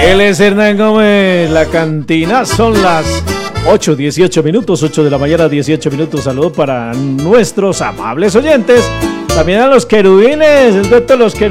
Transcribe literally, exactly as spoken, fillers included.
Él es Hernán Gómez, La Cantina. Son las ocho dieciocho minutos, ocho de la mañana, dieciocho minutos. Saludos para nuestros amables oyentes. También a los querubines, el dueto de los querubines.